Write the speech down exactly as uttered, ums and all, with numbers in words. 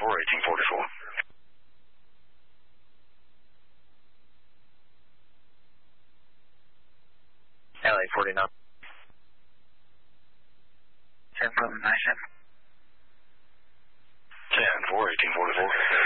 four, eighteen forty-four. L A forty-nine. ten from nine seven. ten four, eighteen forty-four.